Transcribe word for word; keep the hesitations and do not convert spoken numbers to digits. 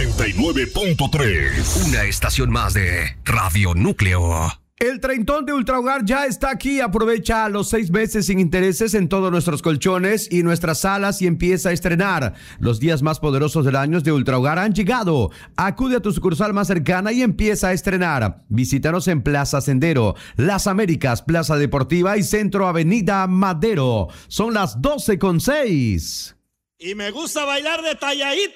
ochenta y nueve punto tres. Una estación más de Radio Núcleo. El treintón de Ultra Hogar ya está aquí. Aprovecha los seis meses sin intereses en todos nuestros colchones y nuestras salas y empieza a estrenar. Los días más poderosos del año de Ultra Hogar han llegado. Acude a tu sucursal más cercana y empieza a estrenar. Visítanos en Plaza Sendero, Las Américas, Plaza Deportiva y Centro Avenida Madero. Son las doce con seis. Y me gusta bailar de talladito.